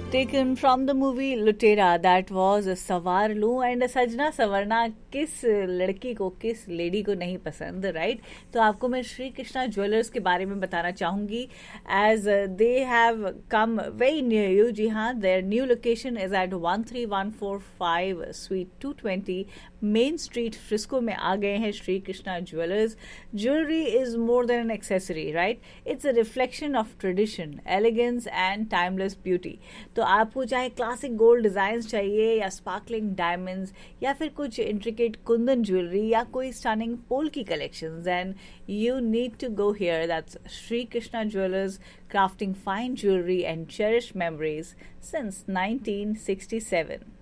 Taken from the movie Lutera, that was सवार लूं and सजना सवरना किस लड़की को किस लेडी को नहीं पसंद, राइट? तो आपको मैं श्री कृष्णा ज्वेलर्स के बारे में बताना चाहूंगी as they have come very near you. जी हाँ, their new location is eight 13145 sweet 220 main street Frisco में आ गए हैं Shri Krishna jewellers. Jewellery is more than N accessory, right? It's a reflection of tradition, elegance and timeless beauty. तो आपको चाहे classic gold design चाहिए या sparkling diamonds या फिर कुछ इंट्रिकेट कुंदन ज्वेलरी या कोई स्टनिंग पोल की collections, then you need to go here. That's Shri Krishna jewellers, crafting fine jewelry and cherished memories since 1967.